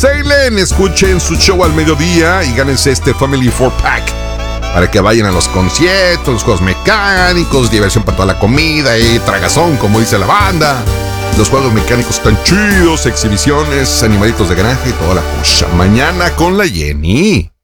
Salem. Escuchen su show al mediodía y gánense este Family 4-Pack para que vayan a los conciertos, los juegos mecánicos, diversión para toda la comida y tragazón, como dice la banda. Los juegos mecánicos están chidos, exhibiciones, animalitos de granja y toda la cosa. Mañana con la Jenny.